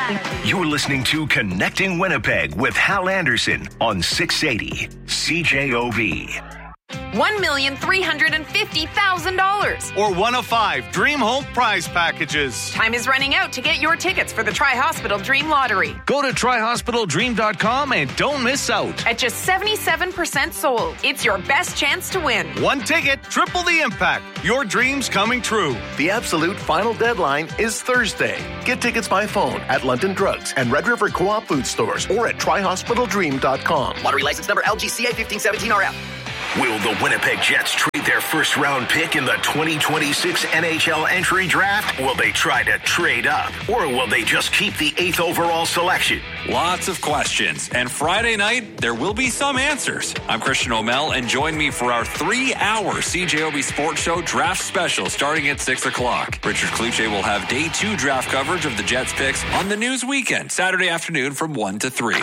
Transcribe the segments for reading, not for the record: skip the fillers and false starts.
You're listening to Connecting Winnipeg with Hal Anderson on 680 CJOB. $1,350,000. Or one of 5 Dream Home prize packages. Time is running out to get your tickets for the Tri-Hospital Dream Lottery. Go to tryhospitaldream.com and don't miss out. At just 77% sold, it's your best chance to win. One ticket, triple the impact. Your dreams coming true. The absolute final deadline is Thursday. Get tickets by phone at London Drugs and Red River Co-op food stores or at tryhospitaldream.com. Lottery license number LGCA 1517RF. Will the Winnipeg Jets trade their first-round pick in the 2026 NHL entry draft? Will they try to trade up? Or will they just keep the 8th overall selection? Lots of questions. And Friday night, there will be some answers. I'm Christian O'Mell, and join me for our 3-hour CJOB Sports Show Draft Special starting at 6 o'clock. Richard Kluche will have Day 2 draft coverage of the Jets picks on the News Weekend, Saturday afternoon from 1 to 3.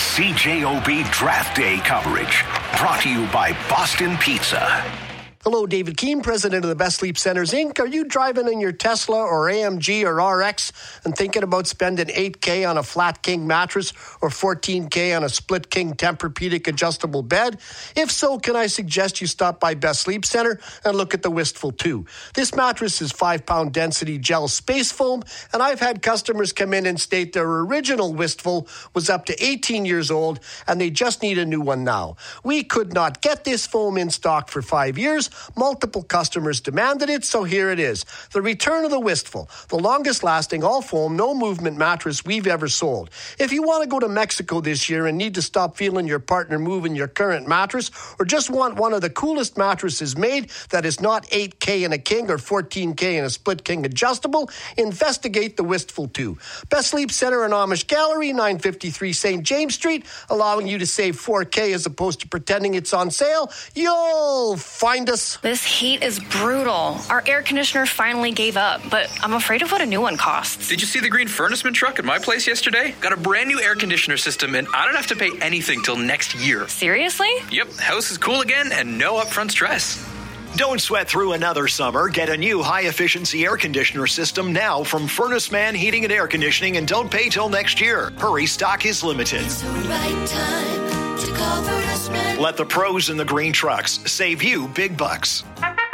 CJOB Draft Day coverage. Brought to you by Boston Pizza. Hello, David Keane, president of the Best Sleep Centers, Inc. Are you driving in your Tesla or AMG or RX and thinking about spending $8,000 on a flat king mattress or $14,000 on a split king Tempur-Pedic adjustable bed? If so, can I suggest you stop by Best Sleep Center and look at the Wistful 2? This mattress is 5-pound density gel space foam, and I've had customers come in and state their original Wistful was up to 18 years old and they just need a new one now. We could not get this foam in stock for 5 years. Multiple customers demanded it, so here it is. The return of the Wistful, the longest-lasting all-foam, no-movement mattress we've ever sold. If you want to go to Mexico this year and need to stop feeling your partner moving your current mattress, or just want one of the coolest mattresses made that is not $8,000 in a king or $14,000 in a split king adjustable, investigate the Wistful 2. Best Sleep Center and Amish Gallery, 953 St. James Street, allowing you to save $4,000 as opposed to pretending it's on sale. You'll find us. This heat is brutal. Our air conditioner finally gave up, but I'm afraid of what a new one costs. Did you see the green furnaceman truck at my place yesterday? Got a brand new air conditioner system, and I don't have to pay anything till next year. Seriously? Yep, house is cool again and no upfront stress. Don't sweat through another summer. Get a new high-efficiency air conditioner system now from Furnace Man Heating and Air Conditioning and don't pay till next year. Hurry, stock is limited. It's the right time to call Furnace Man. Let the pros in the green trucks save you big bucks.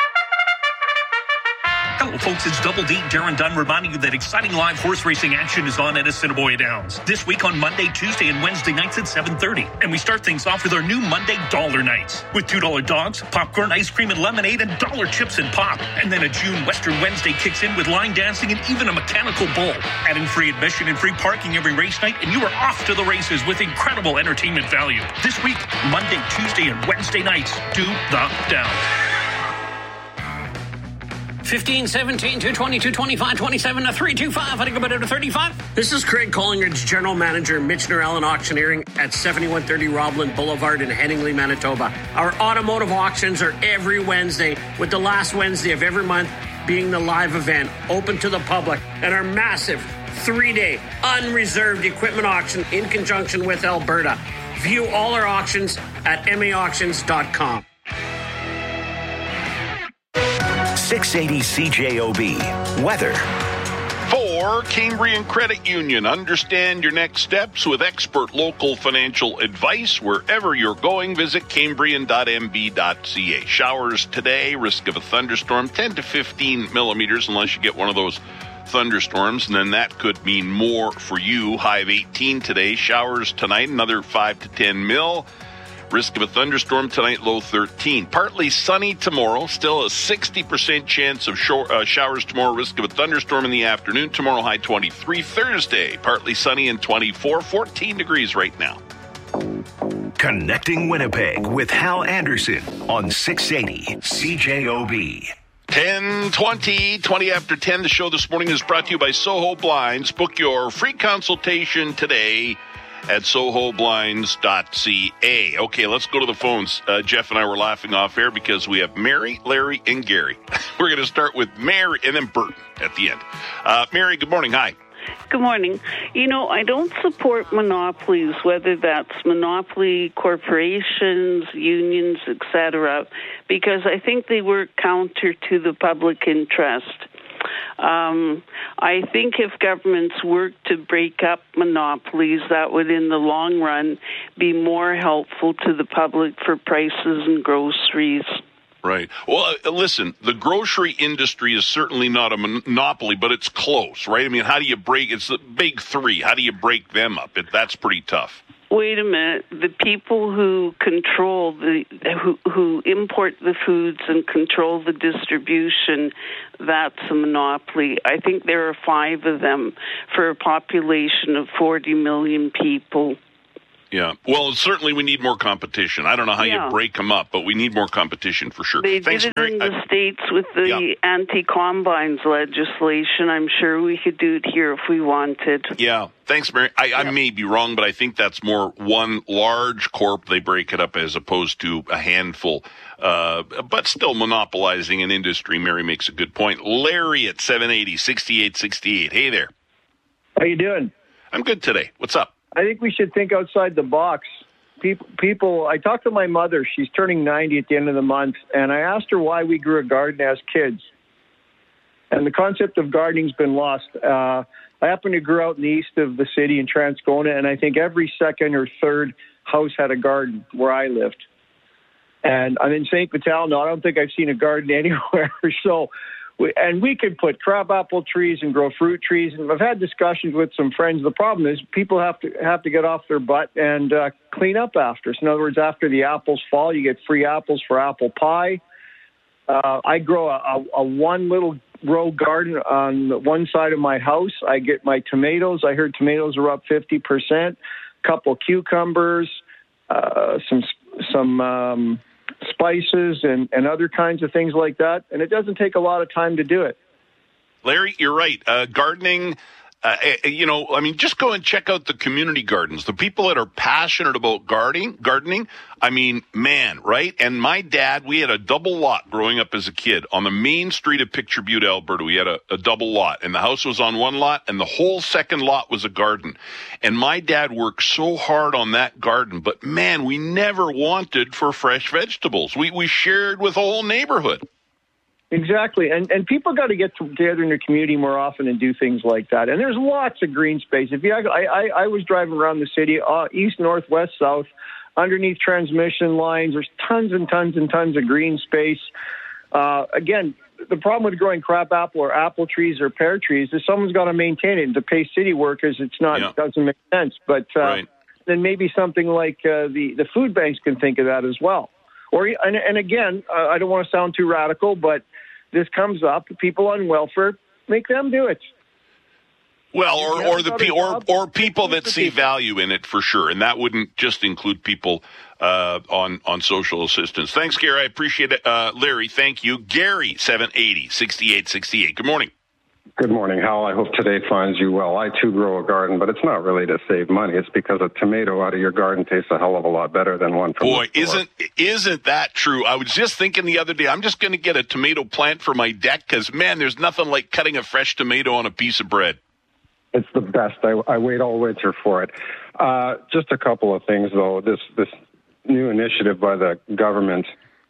Hello, folks. It's Double D, Darren Dunn, reminding you that exciting live horse racing action is on at Assiniboia Downs this week on Monday, Tuesday, and Wednesday nights at 7:30. And we start things off with our new Monday Dollar Nights with $2 dogs, popcorn, ice cream, and lemonade, and dollar chips and pop. And then a June Western Wednesday kicks in with line dancing and even a mechanical bull. Adding free admission and free parking every race night, and you are off to the races with incredible entertainment value. This week, Monday, Tuesday, and Wednesday nights, do the Downs. 15, 17, 220, 225, 27, 325. I think about it to 35. This is Craig Collingridge, General Manager, Michener Allen Auctioneering at 7130 Roblin Boulevard in Headingley, Manitoba. Our automotive auctions are every Wednesday, with the last Wednesday of every month being the live event, open to the public, and our massive 3-day unreserved equipment auction in conjunction with Alberta. View all our auctions at maauctions.com. 680 CJOB. Weather. For Cambrian Credit Union, understand your next steps with expert local financial advice. Wherever you're going, visit cambrian.mb.ca. Showers today, risk of a thunderstorm, 10 to 15 millimeters, unless you get one of those thunderstorms, and then that could mean more for you. High of 18 today. Showers tonight, another 5 to 10 mil. Risk of a thunderstorm tonight, low 13. Partly sunny tomorrow. Still a 60% chance of showers tomorrow. Risk of a thunderstorm in the afternoon. Tomorrow, high 23. Thursday, partly sunny and 24. 14 degrees right now. Connecting Winnipeg with Hal Anderson on 680 CJOB. 10:20, 20 after 10. The show this morning is brought to you by Soho Blinds. Book your free consultation today at sohoblinds.ca. Okay, let's go to the phones. Jeff and I were laughing off air because we have Mary, Larry, and Gary. We're going to start with Mary and then Burton at the end. Mary, good morning. Hi. Good morning. You know, I don't support monopolies, whether that's monopoly corporations, unions, etc., because I think they work counter to the public interest. I think if governments work to break up monopolies, that would, in the long run, be more helpful to the public for prices and groceries. Right. Well, listen, the grocery industry is certainly not a monopoly, but it's close, right? I mean, how do you break? It's the big three. How do you break them up? That's pretty tough. Wait a minute. The people who control who import the foods and control the distribution, that's a monopoly. I think there are 5 of them for a population of 40 million people. Yeah. Well, certainly we need more competition. I don't know how you break them up, but we need more competition for sure. They did it in the States with the anti-combines legislation. I'm sure we could do it here if we wanted. Yeah. Thanks, Mary. I may be wrong, but I think that's more one large corp. They break it up as opposed to a handful, but still monopolizing an industry. Mary makes a good point. Larry at 780-6868. Hey there. How you doing? I'm good today. What's up? I think we should think outside the box. People, I talked to my mother. She's turning 90 at the end of the month, and I asked her why we grew a garden as kids. And the concept of gardening's been lost. I happen to grow out in the east of the city in Transcona, and I think every second or third house had a garden where I lived. And I'm in St. Vital now. I don't think I've seen a garden anywhere. So, we could put crabapple trees and grow fruit trees. And I've had discussions with some friends. The problem is people have to get off their butt and clean up after. So in other words, after the apples fall, you get free apples for apple pie. I grow a one little row garden on one side of my house. I get my tomatoes. I heard tomatoes are up 50%. Couple cucumbers, some spices and other kinds of things like that. And it doesn't take a lot of time to do it. Larry, you're right. Gardening, just go and check out the community gardens. The people that are passionate about gardening, I mean, man, right? And my dad, we had a double lot growing up as a kid on the main street of Picture Butte, Alberta. We had a double lot, and the house was on one lot, and the whole second lot was a garden. And my dad worked so hard on that garden, but man, we never wanted for fresh vegetables. We shared with the whole neighborhood. Exactly. And people got to get together in their community more often and do things like that. And there's lots of green space. I was driving around the city, east, north, west, south, underneath transmission lines. There's tons and tons and tons of green space. Again, the problem with growing crabapple or apple trees or pear trees is someone's got to maintain it. And to pay city workers, it doesn't make sense. But then maybe something like the food banks can think of that as well. And again, I don't want to sound too radical, but this comes up. People on welfare, make them do it. Well, or people that see value in it for sure, and that wouldn't just include people on social assistance. Thanks, Gary. I appreciate it. Larry, thank you. Gary, 780-6868. Good morning. Good morning, Hal. I hope today finds you well. I, too, grow a garden, but it's not really to save money. It's because a tomato out of your garden tastes a hell of a lot better than one from the store. Isn't that true? I was just thinking the other day, I'm just going to get a tomato plant for my deck because, man, there's nothing like cutting a fresh tomato on a piece of bread. It's the best. I wait all winter for it. Just a couple of things, though. This new initiative by the government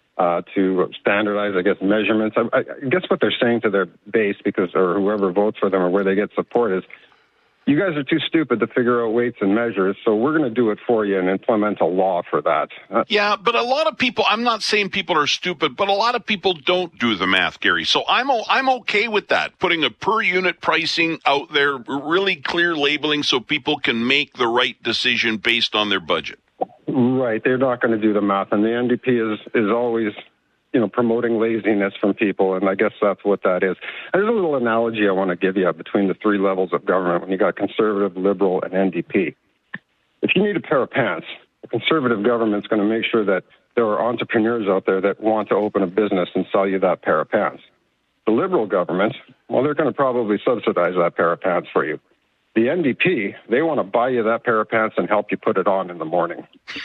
to standardize, I guess, measurements. I guess what they're saying to their base, or whoever votes for them or where they get support is, you guys are too stupid to figure out weights and measures, so we're going to do it for you and implement a law for that. Yeah, but a lot of people, I'm not saying people are stupid, but a lot of people don't do the math, Gary. So I'm okay with that, putting a per unit pricing out there, really clear labeling so people can make the right decision based on their budget. Right. They're not going to do the math. And the NDP is always, promoting laziness from people. And I guess that's what that is. There's a little analogy I want to give you between the three levels of government when you got conservative, liberal, and NDP. If you need a pair of pants, the conservative government's going to make sure that there are entrepreneurs out there that want to open a business and sell you that pair of pants. The liberal government, well, they're going to probably subsidize that pair of pants for you. The NDP, they want to buy you that pair of pants and help you put it on in the morning.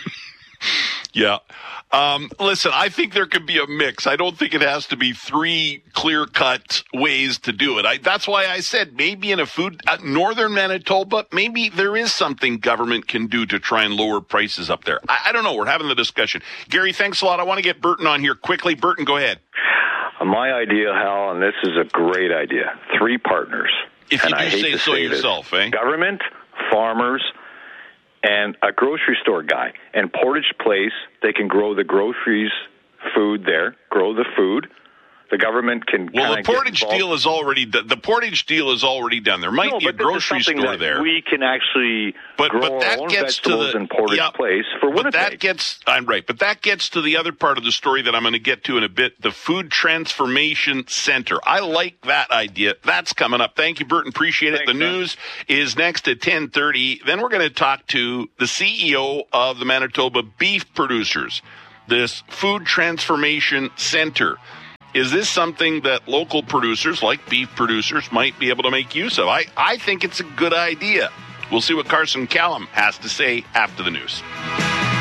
Yeah. Listen, I think there could be a mix. I don't think it has to be three clear-cut ways to do it. That's why I said maybe in northern Manitoba, maybe there is something government can do to try and lower prices up there. I don't know. We're having the discussion. Gary, thanks a lot. I want to get Burton on here quickly. Burton, go ahead. My idea, Hal, and this is a great idea, 3 partners. If you do say so yourself, eh? Government, farmers, and a grocery store guy. And Portage Place, they can grow the groceries, food there, grow the food. The government can. Well, the Portage deal is already done. The Portage deal is already done. There might be a grocery store there. We can actually grow our own vegetables in Portage Place for Winnipeg. I'm right, but that gets to the other part of the story that I'm going to get to in a bit. The Food Transformation Center. I like that idea. That's coming up. Thank you, Burton. Appreciate it. The news is next at 10:30. Then we're going to talk to the CEO of the Manitoba Beef Producers. This Food Transformation Center. Is this something that local producers, like beef producers, might be able to make use of? I think it's a good idea. We'll see what Carson Callum has to say after the news.